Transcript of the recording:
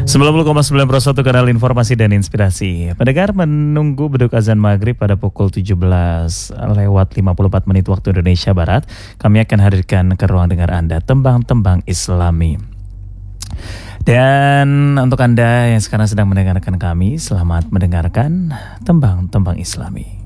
90,9 kanal informasi dan inspirasi. Pendengar menunggu beduk azan maghrib pada pukul 17:54 waktu Indonesia Barat. Kami akan hadirkan ke ruang dengar Anda tembang-tembang Islami. Dan untuk Anda yang sekarang sedang mendengarkan kami, selamat mendengarkan tembang-tembang Islami.